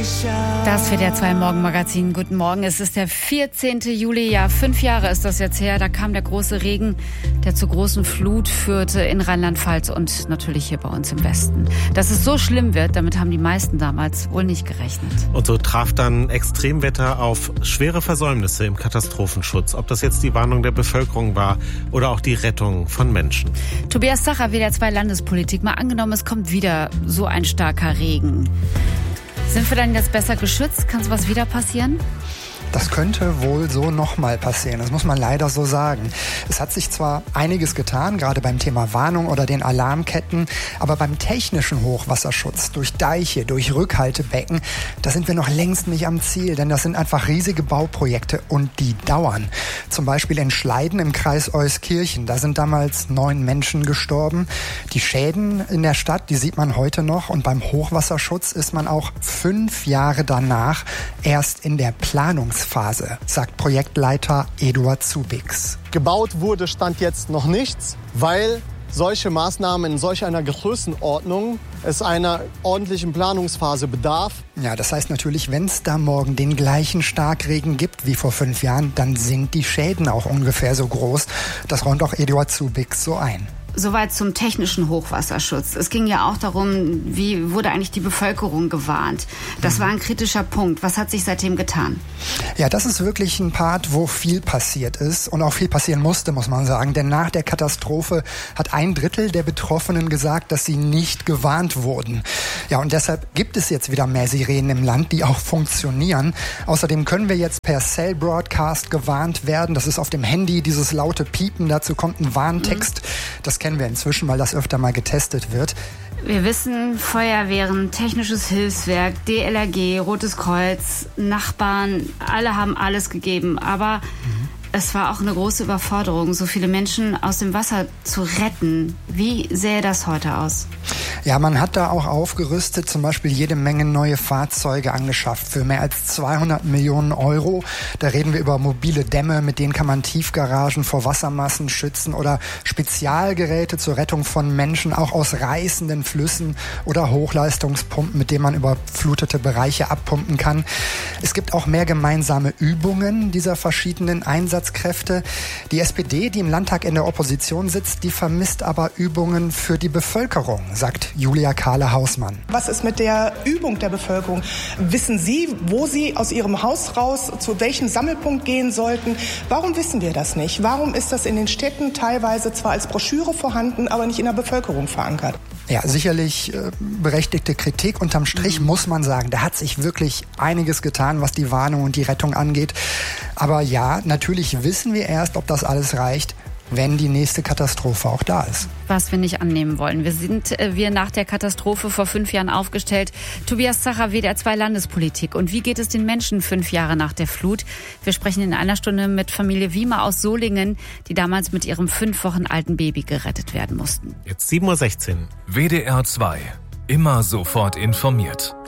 Das WDR 2 Morgenmagazin. Guten Morgen. Es ist der 14. Juli. Ja, 5 Jahre ist das jetzt her. Da kam der große Regen, der zur großen Flut führte in Rheinland-Pfalz und natürlich hier bei uns im Westen. Dass es so schlimm wird, damit haben die meisten damals wohl nicht gerechnet. Und so traf dann Extremwetter auf schwere Versäumnisse im Katastrophenschutz. Ob das jetzt die Warnung der Bevölkerung war oder auch die Rettung von Menschen. Tobias Sacher, WDR 2 Landespolitik. Mal angenommen, es kommt wieder so ein starker Regen. Sind wir dann jetzt besser geschützt? Kann sowas wieder passieren? Das könnte wohl so nochmal passieren. Das muss man leider so sagen. Es hat sich zwar einiges getan, gerade beim Thema Warnung oder den Alarmketten, aber beim technischen Hochwasserschutz, durch Deiche, durch Rückhaltebecken, da sind wir noch längst nicht am Ziel, denn das sind einfach riesige Bauprojekte und die dauern. Zum Beispiel in Schleiden im Kreis Euskirchen, da sind damals 9 Menschen gestorben. Die Schäden in der Stadt, die sieht man heute noch, und beim Hochwasserschutz ist man auch 5 Jahre danach erst in der Planungsphase, sagt Projektleiter Eduard Zubix. Gebaut wurde Stand jetzt noch nichts, weil solche Maßnahmen in solch einer Größenordnung es einer ordentlichen Planungsphase bedarf. Ja, das heißt natürlich, wenn es da morgen den gleichen Starkregen gibt wie vor 5 Jahren, dann sind die Schäden auch ungefähr so groß. Das räumt auch Eduard Zubix so ein. Soweit zum technischen Hochwasserschutz. Es ging ja auch darum, wie wurde eigentlich die Bevölkerung gewarnt. Das war ein kritischer Punkt. Was hat sich seitdem getan? Ja, das ist wirklich ein Part, wo viel passiert ist und auch viel passieren musste, muss man sagen. Denn nach der Katastrophe hat 1/3 der Betroffenen gesagt, dass sie nicht gewarnt wurden. Ja, und deshalb gibt es jetzt wieder mehr Sirenen im Land, die auch funktionieren. Außerdem können wir jetzt per Cell Broadcast gewarnt werden. Das ist auf dem Handy dieses laute Piepen. Dazu kommt ein Warntext. Das kennen wir inzwischen, weil das öfter mal getestet wird. Wir wissen, Feuerwehren, Technisches Hilfswerk, DLRG, Rotes Kreuz, Nachbarn, alle haben alles gegeben. Aber es war auch eine große Überforderung, so viele Menschen aus dem Wasser zu retten. Wie sähe das heute aus? Ja, man hat da auch aufgerüstet, zum Beispiel jede Menge neue Fahrzeuge angeschafft für mehr als 200 Millionen Euro. Da reden wir über mobile Dämme, mit denen kann man Tiefgaragen vor Wassermassen schützen, oder Spezialgeräte zur Rettung von Menschen, auch aus reißenden Flüssen, oder Hochleistungspumpen, mit denen man überflutete Bereiche abpumpen kann. Es gibt auch mehr gemeinsame Übungen dieser verschiedenen Einsatzkräfte. Die SPD, die im Landtag in der Opposition sitzt, die vermisst aber Übungen für die Bevölkerung, sagt Julia Kahle-Hausmann. Was ist mit der Übung der Bevölkerung? Wissen Sie, wo Sie aus Ihrem Haus raus zu welchem Sammelpunkt gehen sollten? Warum wissen wir das nicht? Warum ist das in den Städten teilweise zwar als Broschüre vorhanden, aber nicht in der Bevölkerung verankert? Ja, sicherlich berechtigte Kritik. Unterm Strich muss man sagen, da hat sich wirklich einiges getan, was die Warnung und die Rettung angeht. Aber ja, natürlich wissen wir erst, ob das alles reicht, wenn die nächste Katastrophe auch da ist. Was wir nicht annehmen wollen. Wir nach der Katastrophe vor 5 Jahren aufgestellt. Tobias Sacher, WDR 2 Landespolitik. Und wie geht es den Menschen 5 Jahre nach der Flut? Wir sprechen in einer Stunde mit Familie Wiemer aus Solingen, die damals mit ihrem 5 Wochen alten Baby gerettet werden mussten. Jetzt 7:16 Uhr. WDR 2. Immer sofort informiert.